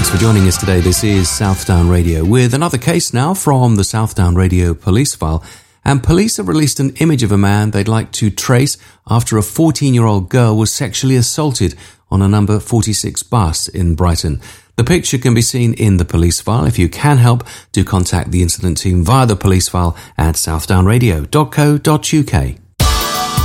Thanks for joining us today. This is Southdown Radio with another case now from the Southdown Radio police file. And police have released an image of a man they'd like to trace after a 14-year-old girl was sexually assaulted on a number 46 bus in Brighton. The picture can be seen in the police file. If you can help, do contact the incident team via the police file at southdownradio.co.uk.